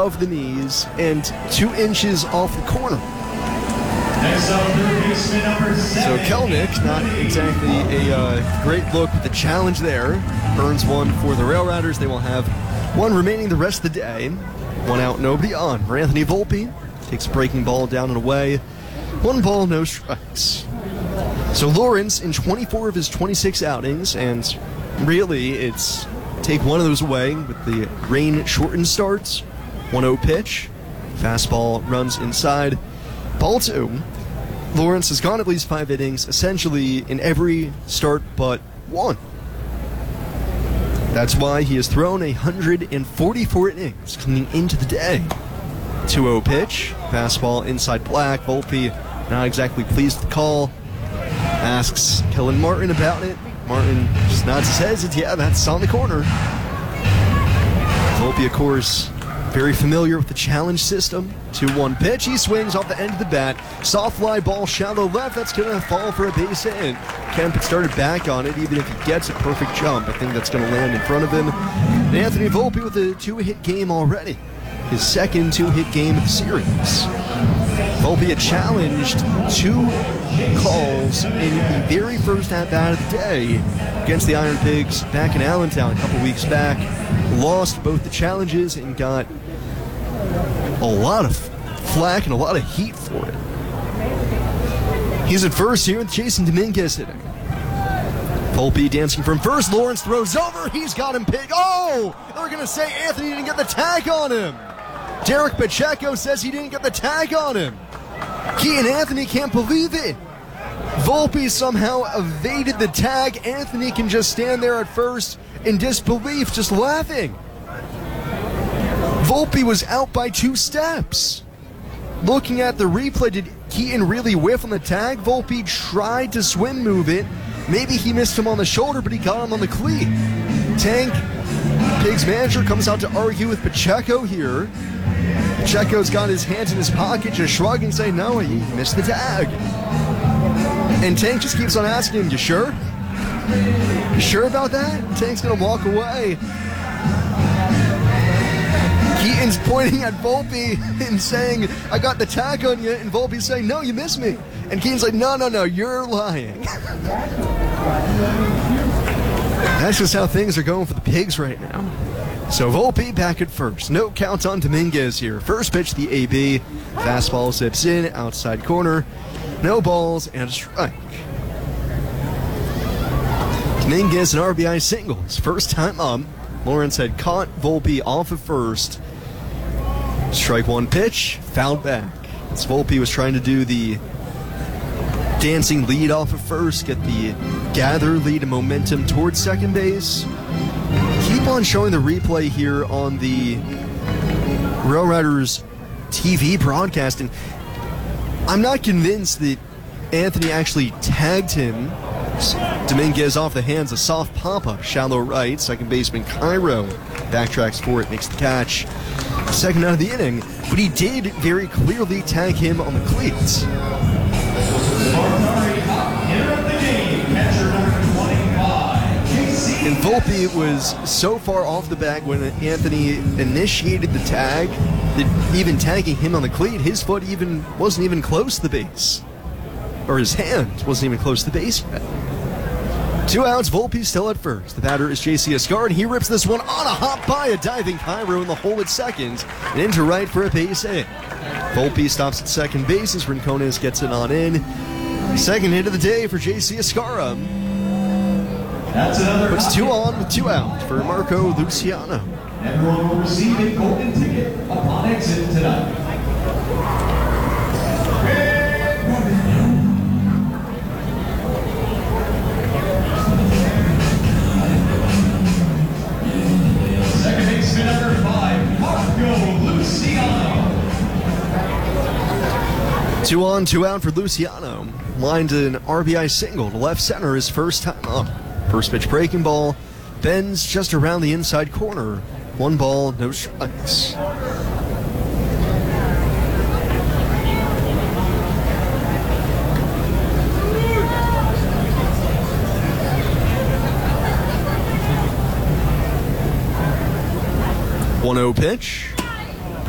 above the knees and 2 inches off the corner. So Kelenic, not exactly a great look with the challenge there. Earns 1 for the Rail Riders. They will have 1 remaining the rest of the day. 1 out, nobody on. For Anthony Volpe, takes a breaking ball down and away. 1 ball, no strikes. So Lawrence in 24 of his 26 outings, and really it's take 1 of those away with the rain-shortened starts. 1-0 pitch. Fastball runs inside. Ball 2. Lawrence has gone at least 5 innings, essentially in every start but 1. That's why he has thrown 144 innings coming into the day. 2-0 pitch. Fastball inside black. Volpe not exactly pleased with the call. Asks Kellen Martin about it. Martin just nods his head, says, yeah, that's on the corner. Volpe, of course, very familiar with the challenge system. 2-1 pitch. He swings off the end of the bat. Soft fly ball, shallow left. That's going to fall for a base hit. Kemp started back on it. Even if he gets a perfect jump, I think that's going to land in front of him. And Anthony Volpe with a 2-hit game already. His second 2-hit game of the series. Volpe had challenged 2 calls in the very first at-bat of the day against the Iron Pigs back in Allentown a couple weeks back. Lost both the challenges and got a lot of flack and a lot of heat for it. He's at first here with Jason Dominguez hitting. Volpe dancing from first. Lawrence throws over. He's got him picked. Oh! They're going to say Anthony didn't get the tag on him. Derek Pacheco says he didn't get the tag on him. He and Anthony can't believe it. Volpe somehow evaded the tag. Anthony can just stand there at first in disbelief, just laughing. Volpe was out by 2 steps. Looking at the replay, did Keaton really whiff on the tag? Volpe tried to swim move it. Maybe he missed him on the shoulder, but he got him on the cleat. Tank, Pigs manager, comes out to argue with Pacheco here. Pacheco's got his hands in his pocket, just shrug and say, no, he missed the tag. And Tank just keeps on asking him, you sure? You sure about that? Tank's going to walk away. Keaton's pointing at Volpe and saying, I got the tag on you. And Volpe's saying, no, you missed me. And Keaton's like, no, you're lying. That's just how things are going for the Pigs right now. So Volpe back at first. No count on Dominguez here. First pitch, the AB. Fastball zips in, outside corner. No balls and a strike. Dominguez, an RBI single. His first time up. Lawrence had caught Volpe off of first. Strike 1 pitch, fouled back. As Volpe was trying to do the dancing lead off of first, get the gather lead and momentum towards second base. Keep on showing the replay here on the Rail Riders TV broadcast, and I'm not convinced that Anthony actually tagged him. Dominguez off the hands, a soft pop-up, shallow right. Second baseman Cairo backtracks for it, makes the catch. Second out of the inning, but he did very clearly tag him on the cleats. And Volpe was so far off the bag when Anthony initiated the tag that even tagging him on the cleat, his foot wasn't even close to the base. Or his hand wasn't even close to the base yet. 2 outs, Volpe still at first. The batter is J.C. Escar, and he rips this one on a hop by a diving Cairo in the hole at second, and into right for a base hit. Volpe stops at second base as Rincones gets it on in. Second hit of the day for J.C. Escara. Puts 2 on with 2 out for Marco Luciano. Everyone will receive a golden ticket upon exit tonight. Second baseman number 5, Marco Luciano. 2 on, 2 out for Luciano. Lined an RBI single to left center his first time up. First pitch breaking ball, bends just around the inside corner. 1 ball, no strikes. One 1-0 pitch.